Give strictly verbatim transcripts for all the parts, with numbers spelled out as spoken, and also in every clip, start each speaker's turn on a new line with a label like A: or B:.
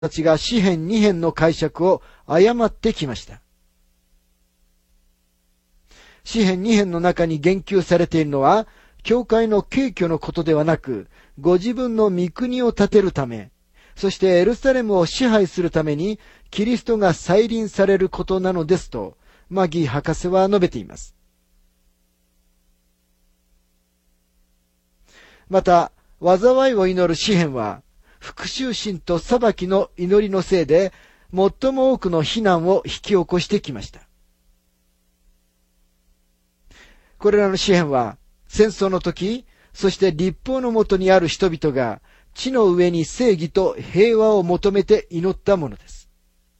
A: たちが詩編に編の解釈を誤ってきました。詩編に編の中に言及されているのは、教会の敬虚のことではなく、ご自分の御国を建てるため、そしてエルサレムを支配するために、キリストが再臨されることなのですと、マギー博士は述べています。また、災いを祈る詩編は、復讐心と裁きの祈りのせいで、最も多くの非難を引き起こしてきました。これらの詩編は、戦争の時、そして立法のもとにある人々が、地の上に正義と平和を求めて祈ったものです。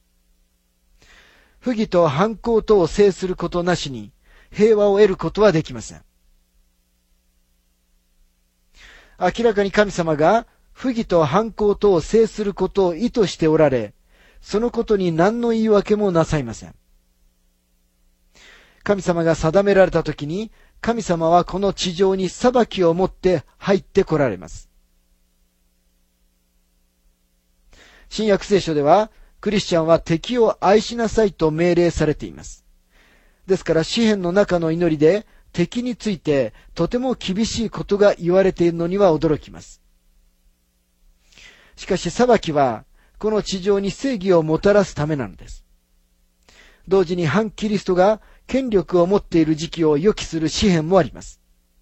A: 不義と反抗とを制することなしに、平和を得ることはできません。明らかに神様が、不義と反抗とを制することを意図しておられ、そのことに何の言い訳もなさいません。神様が定められたときに、神様はこの地上に裁きをもって入って来られます。新約聖書では、クリスチャンは敵を愛しなさいと命令されています。ですから詩編の中の祈りで、敵についてとても厳しいことが言われているのには驚きます。しかし裁きは、この地上に正義をもたらすためなのです。同時に反キリストが権力を持っている時期を予期する詩編もあります。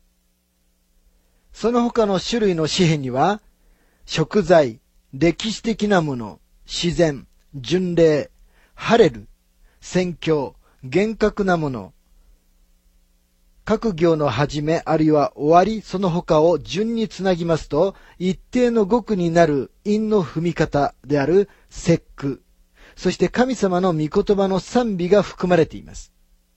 A: その他の種類の詩編には、贖罪、歴史的なもの、自然、巡礼、ハレル、宣教、厳格なもの、各行の始めあるいは終わり、その他を順につなぎますと、一定の語句になる韻の踏み方である節句、そして神様の御言葉の賛美が含まれています。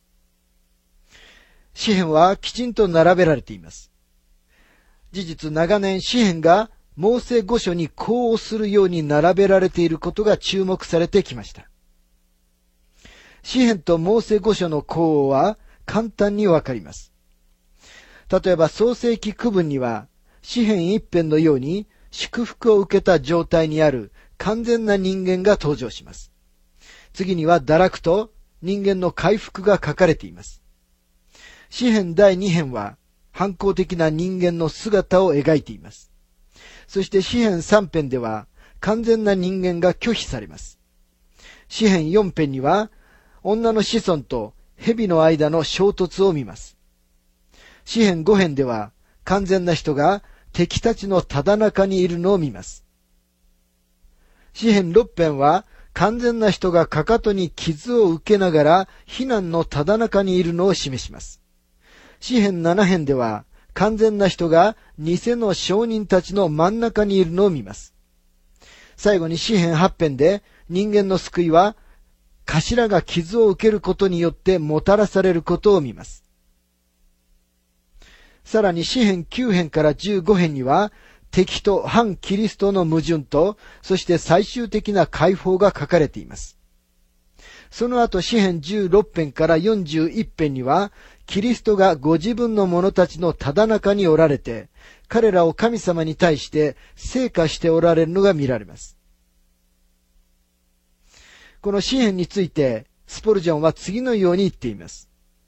A: 詩編はきちんと並べられています。事実、長年詩編がモーセ五書に呼応するように並べられていることが注目されてきました。詩編とモーセ五書の呼応は簡単にわかります。例えば創世記区分には詩編一編のように祝福を受けた状態にある完全な人間が登場します。次には堕落と人間の回復が書かれています。詩編だいに編は反抗的な人間の姿を描いています。そして詩編さん編では完全な人間が拒否されます。詩編よん編には女の子孫と蛇の間の衝突を見ます。詩編ご編では完全な人が敵たちのただ中にいるのを見ます。詩編ろっ編は完全な人がかかとに傷を受けながら避難のただ中にいるのを示します。詩編なな編では完全な人が偽の証人たちの真ん中にいるのを見ます。最後に詩編はち編で人間の救いは頭が傷を受けることによってもたらされることを見ます。さらに詩編きゅう編からじゅうご編には敵と反キリストの矛盾と、そして最終的な解放が書かれています。その後詩編じゅうろく編からよんじゅういち編にはキリストがご自分の者たちのただ中におられて、彼らを神様に対して聖化しておられるのが見られます。この詩編について、スポルジョンは次のように言っています。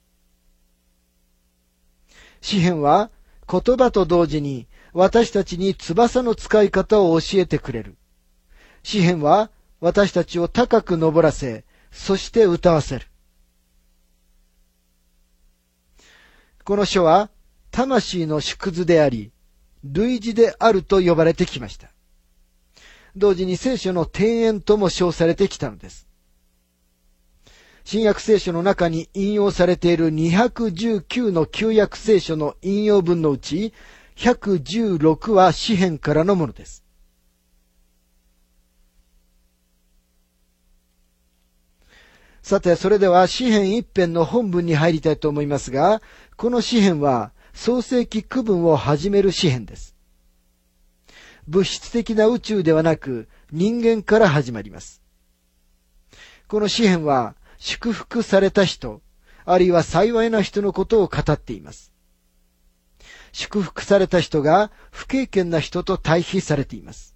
A: 詩編は言葉と同時に私たちに翼の使い方を教えてくれる。詩編は私たちを高く登らせ、そして歌わせる。この書は魂の縮図であり、類似であると呼ばれてきました。同時に聖書の庭園とも称されてきたのです。新約聖書の中に引用されているにひゃくじゅうきゅうの旧約聖書の引用文のうち、ひゃくじゅうろくは詩編からのものです。さて、それでは詩編一編の本文に入りたいと思いますが、この詩編は創世記区分を始める詩編です。物質的な宇宙ではなく人間から始まります。この詩編は祝福された人、あるいは幸いな人のことを語っています。祝福された人が不経験な人と対比されています。